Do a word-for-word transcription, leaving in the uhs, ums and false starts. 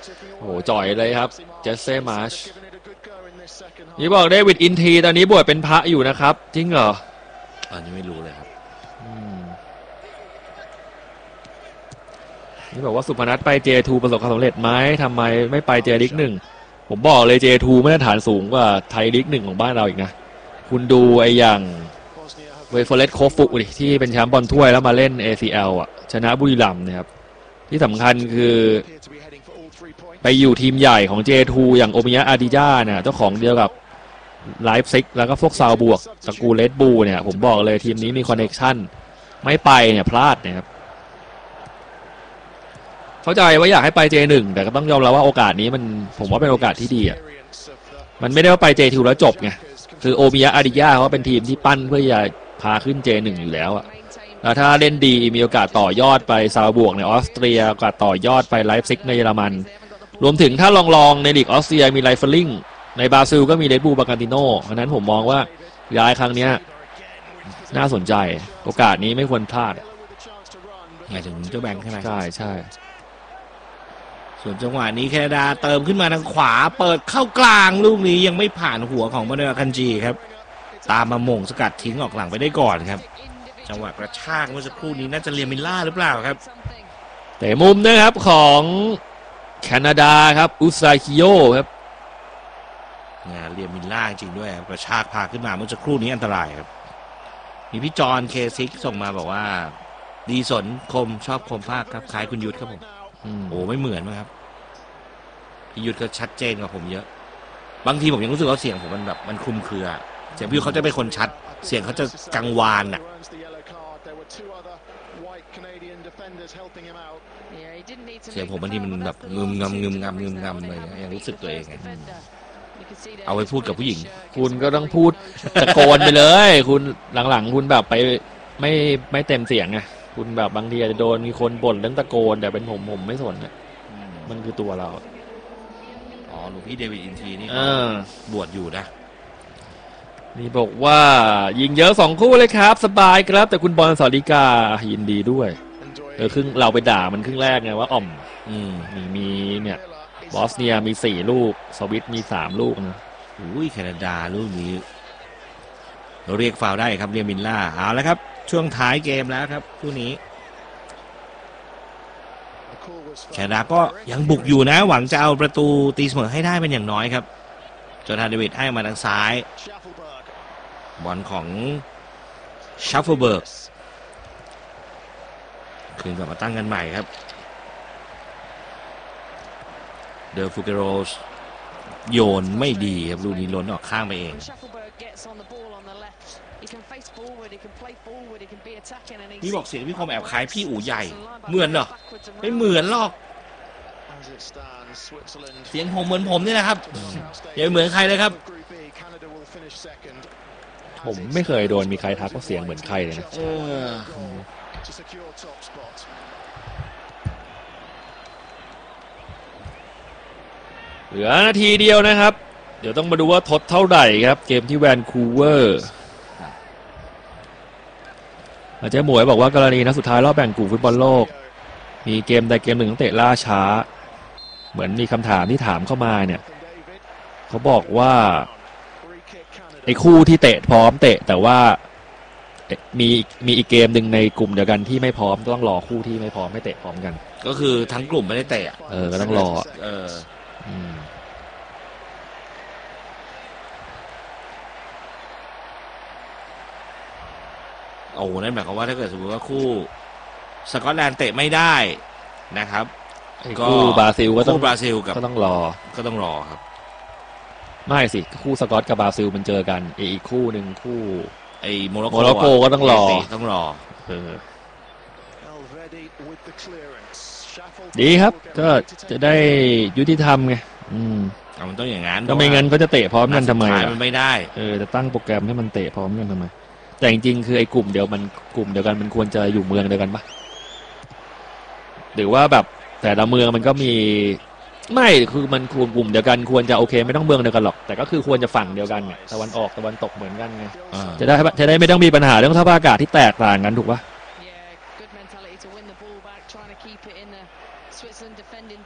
โอ้โหจ่อยเลยครับเจสเซ่มาร์ชนี่บอกเดวิดอินทีตอนนี้บวชเป็นพระอยู่นะครับจริงเหรออันนี้ไม่รู้เลยครับนี่บอกว่าสุพนัทไป เจ ทู ประสบความสำเร็จไหมทำไมไม่ไปเจลีกหนึ่งผมบอกเลย เจ ทู มาตรฐานสูงกว่าไทยลีกหนึ่งของบ้านเราอีกนะคุณดูไอ้อย่างเวฟเฟอร์เรสโคฟุดิที่เป็นแชมป์บอลถ้วยแล้วมาเล่น เอ ซี แอล อ่ะชนะบุรีรัมย์นะครับที่สำคัญคือไปอยู่ทีมใหญ่ของ เจ ทู อย่างโอมิยะอาดิญาเนี่ยเจ้าของเดียวกับไลฟ์ซิกแล้วก็พวกซาวบวกตระกูลเลดบูเนี่ยผมบอกเลยทีมนี้มีคอนเนคชั่นไม่ไปเนี่ยพลาดนะครับเข้าใจว่าอยากให้ไป เจ หนึ่ง แต่ก็ต้องยอมรับว่าโอกาสนี้มันผมว่าเป็นโอกาสที่ดีอ่ะมันไม่ได้ว่าไป เจ ทู แล้วจบไงคือโอมิยะอาดิญาเขาเป็นทีมที่ปั้นเพื่อจะพาขึ้น เจ หนึ่ง อยู่แล้วอ่ะแล้วถ้าเล่นดีมีโอกาสต่อยอดไปซาวบวกในออสเตรียโอกาสต่อยอดไปไลฟ์ซิกในเยอรมันรวมถึงถ้าลองลองในลีกออสเตรียมีไลฟ์เฟลลิงในบราซิลก็มีเรดบูลบาการติโน่เพราะนั้นผมมองว่าย้ายครั้งนี้น่าสนใจโอกาสนี้ไม่ควรพลาดหมายถึงเจ้าแบงค์ใช่ไหมใช่ใช่ส่วนจังหวะนี้แคนาดาเติมขึ้นมาทางขวาเปิดเข้ากลางลูกนี้ยังไม่ผ่านหัวของมาเนอร์คันจีครับตามมาหม่งสกัดทิ้งออกหลังไปได้ก่อนครับจังหวะกระชากเมื่อสักครู่นี้น่าจะเรียมิลล่าหรือเปล่าครับแต่มุมนะครับของแคนาดาครับอุซาคิโยครับงานเรียมิลล่าจริงด้วยกระชากพาขึ้นมาเมื่อสักครู่นี้อันตรายครับมีพี่จอนเคซิกส่งมาบอกว่าดีสนคมชอบคมภาคครับคล้ายคุณยุทธครับผมโอ้ไม่เหมือนมั้งครับพี่ยุทธก็ชัดเจนกว่าผมเยอะบางทีผมยังรู้สึกว่าเสียงผมมันแบบมันคลุมเครือเสียงพี่ยุทธเขาจะเป็นคนชัดเสียงเขาจะกังวานอ่ะเสียงผมบางทีมันแบบงึมงำงึมงำงึมงำเลยยังรู้สึกตัวเองไงเอาไว้พูดกับผู้หญิงคุณก็ต้องพูดตะโกนไปเลยคุณหลังๆคุณแบบไปไม่ไม่เต็มเสียงไงคุณแบบบางทีอาจจะโดนมีคนบ่นเรื่องตะโกนแต่เป็นผมผมไม่สนเนี่ยมันคือตัวเราอ๋อหลวงพี่เดวิดอินทีนี่บวชอยู่นะนี่บอกว่ายิงเยอะสองคู่เลยครับสบายครับแต่คุณบอลสอริกายินดีด้วยเออครึ่งเราไปด่ามันครึ่งแรกไงว่าอ่อมอืมมีมีเนี่ยบอสเนียมีสี่ลูกสวิตมีสามลูกนะอุ้ยแคนาดาลูกนี้เราเรียกฟาวได้ครับเรียมิลล่าเอาแล้วครับช่วงท้ายเกมแล้วครับคู่นี้แคนาดาก็ยังบุกอยู่นะหวังจะเอาประตูตีเสมอให้ได้เป็นอย่างน้อยครับจอร์แดน เดวิดให้มาทางซ้ายบอลของชัฟเฟิลเบิร์กคืนกลับมาตั้งกันใหม่ครับเดอฟูเกโรสโยนไม่ดีครับลูกนี้ล้นออกข้างไปเองพี่บอกเสียงพี่คมแอบคล้ายพี่อู๋ใหญ่เหมือนเหรอไม่เหมือนหรอกเสียงผมเหมือนผมนี่แหละครับอย่าเหมือนใครเลยครับผมไม่เคยโดนมีใครทักว่าเสียงเหมือนใครเลยนะเหลือนาทีเดียวนะครับเดี๋ยวต้องมาดูว่าทดเท่าไหร่ครับเกมที่แวนคูเวอร์อาจารย์หมวยบอกว่ากรณีนัดสุดท้ายรอบแบ่งกลุ่มฟุตบอลโลกมีเกมใดเกมหนึ่งตั้งเตะล่าช้าเหมือนมีคำถามที่ถามเข้ามาเนี่ยเขาบอกว่าไอ้คู่ที่เตะพร้อมเตะแต่ว่ามีมีอีกเกมหนึ่งในกลุ่มเดียวกันที่ไม่พร้อมต้องรอคู่ที่ไม่พร้อมไม่เตะพร้อมกันก็คือทั้งกลุ่มไม่ได้เตะเออก็ต้องรอเออโอ้นั่นหมายความว่าถ้าเกิดสมมติว่าคู่สกอตแลนด์เตะไม่ได้นะครับคู่บราซิลก็ต้องคู่บราซิลกับก็ต้องรอก็ต้องรอครับไม่สิคู่สกอตกับบราซิลมันเจอกันอีกคู่หนึ่งคู่ไอ้โมร็อกโกก็ต้องรอต้องรอเออดีครับก็จะได้ยุติธรรมไงอืมมันต้องอย่างนั้นก็ไม่งั้นก็จะเตะพร้อมกันทำไมมันไม่ได้เออจะตั้งโปรแกรมให้มันเตะพร้อมกันทำไมแต่จริงๆคือไอ้กลุ่มเดียวมันกลุ่มเดียวกันมันควรจะอยู่เมืองเดียวกันปะหรือว่าแบบแต่ละเมืองมันก็มีไม่คือมันควรกลุ่มเดียวกันควรจะโอเคไม่ต้องเมืองเดียวกันหรอกแต่ก็คือควรจะฝั่งเดียวกันไงตะวันออกตะวันตกเหมือนกันไงจะได้จะได้ไม่ต้องมีปัญหาเรื่องสภาพอากาศที่แตกต่างกันถูกปะ